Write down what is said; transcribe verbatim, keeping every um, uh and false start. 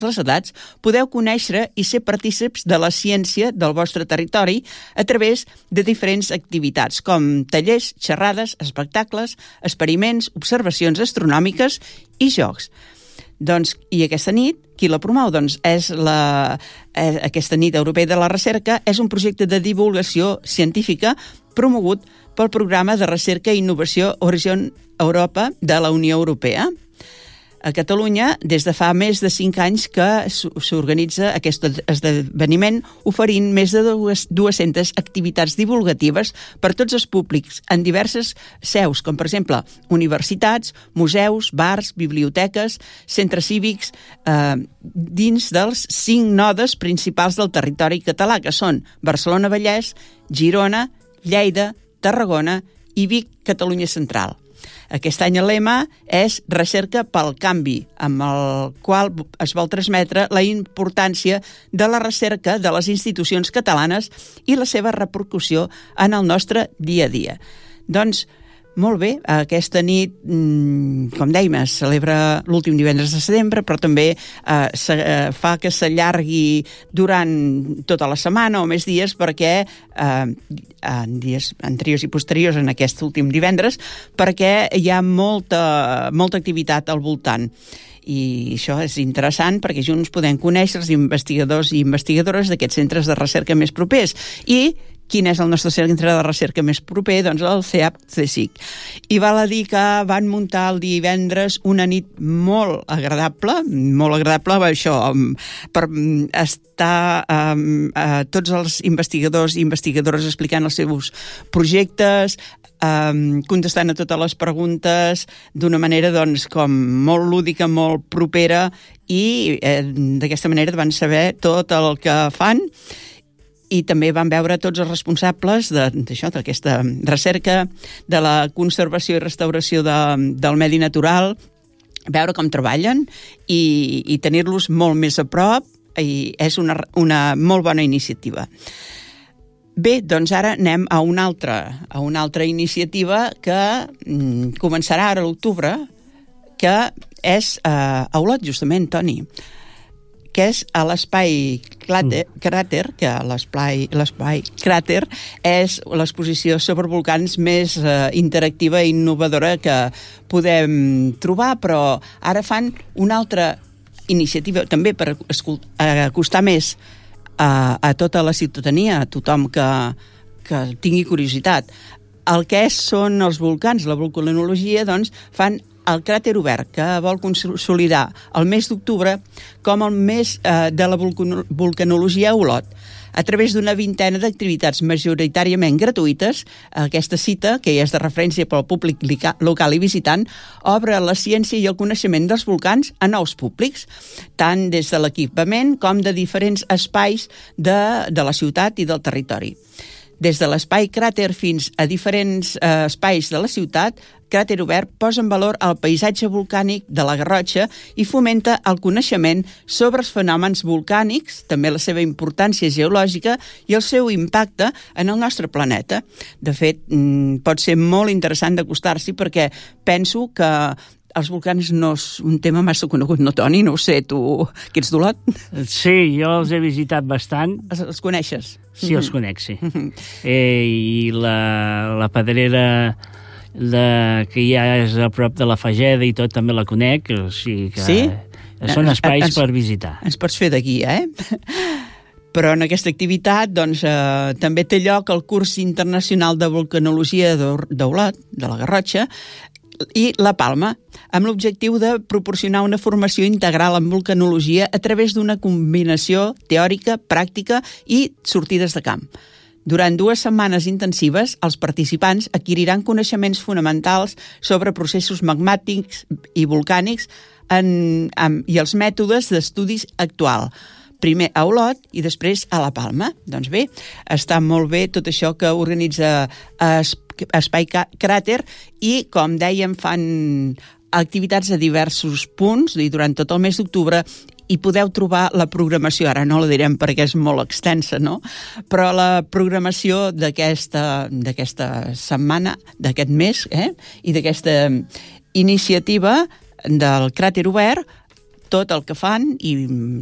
les edats, podeu conèixer i ser partícips de la ciència del vostre territori a través de diferents activitats, com tallers, xerrades, espectacles, experiments, observacions astronòmiques i jocs. Doncs, i aquesta nit, qui la promou? Doncs és la, és, aquesta nit europea de la recerca és un projecte de divulgació científica promogut pel programa de recerca i innovació Horizon Europa de la Unió Europea. A Catalunya, des de fa més de cinc anys que s'organitza aquest esdeveniment, oferint més de dues-centes activitats divulgatives per tots els públics en diverses seus, com per exemple universitats, museus, bars, biblioteques, centres cívics, eh, dins dels cinc nodes principals del territori català, que són Barcelona-Vallès, Girona, Lleida, Tarragona i Vic, Catalunya Central. Aquest any el lema és Recerca pel canvi, amb el qual es vol transmetre la importància de la recerca de les institucions catalanes i la seva repercussió en el nostre dia a dia. Doncs, molt bé, aquesta nit, com dèiem, es celebra l'últim divendres de setembre, però també eh, se, eh, fa que s'allargui durant tota la setmana o més dies, perquè eh, en dies anteriors i posteriors en aquest últim divendres, perquè hi ha molta, molta activitat al voltant. I això és interessant perquè junts podem conèixer els investigadors i investigadores d'aquests centres de recerca més propers. I quin és el nostre centre de recerca més proper? Doncs el C E A P C S I C. I val a dir que van muntar el divendres una nit molt agradable, molt agradable, això, per estar um, uh, tots els investigadors i investigadores explicant els seus projectes, um, contestant a totes les preguntes d'una manera, doncs, com molt lúdica, molt propera, i eh, d'aquesta manera van saber tot el que fan. I també van veure tots els responsables d'això, d'aquesta recerca, de la conservació i restauració de, del medi natural, veure com treballen i, i tenir-los molt més a prop, i és una, una molt bona iniciativa. Bé, doncs ara anem a una altra, a una altra iniciativa que mm, començarà ara a l'octubre, que és eh, a Olot, justament, Toni, que és a l'espai cràter, que l'espai l'espai cràter és l'exposició sobre volcans més eh, interactiva i innovadora que podem trobar, però ara fan una altra iniciativa també per acostar més a, a tota la ciutadania, a tothom que, que tingui curiositat. El que són els volcans, la vulcanologia, doncs, fan el cràter obert, que vol consolidar el mes d'octubre com el mes eh, de la vulcanologia a Olot, a través d'una vintena d'activitats majoritàriament gratuïtes. Aquesta cita, que ja és de referència pel públic local i visitant, obre la ciència i el coneixement dels volcans a nous públics, tant des de l'equipament com de diferents espais de, de la ciutat i del territori. Des de l'espai cràter fins a diferents eh, espais de la ciutat, Cràter Obert posa en valor el paisatge volcànic de la Garrotxa i fomenta el coneixement sobre els fenòmens volcànics, també la seva importància geològica i el seu impacte en el nostre planeta. De fet, pot ser molt interessant d'acostar-s'hi perquè penso que els volcans no és un tema massa conegut, no, Toni? No ho sé, tu que ets d'Olot? Sí, jo els he visitat bastant. Els, els coneixes? Sí, els conec, sí. eh, I la, la pedrera de, que ja és a prop de la Fageda i tot també la conec, o sigui que sí? Són espais ens, per visitar. Ens pots fer de guia, eh? Però en aquesta activitat doncs, eh, també té lloc el curs internacional de vulcanologia d'Olot, de la Garrotxa, i La Palma, amb l'objectiu de proporcionar una formació integral en vulcanologia a través d'una combinació teòrica, pràctica i sortides de camp. Durant dues setmanes intensives, els participants adquiriran coneixements fonamentals sobre processos magmàtics i volcànics en, en, i els mètodes d'estudis actual. Primer a Olot i després a La Palma. Doncs bé, està molt bé tot això que organitza Espai Cràter i, com dèiem, fan activitats a diversos punts i durant tot el mes d'octubre i podeu trobar la programació, ara no la direm perquè és molt extensa, no? Però la programació d'aquesta d'aquesta setmana, d'aquest mes, eh? I d'aquesta iniciativa del Cràter Obert tot el que fan i